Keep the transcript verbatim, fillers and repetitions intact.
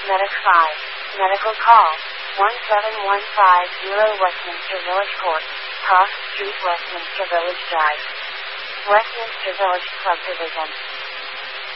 Medic five. Medical call. one seven one five zero Westminster Village Court. Cross Street, Westminster Village Drive. Westminster Village Club Division.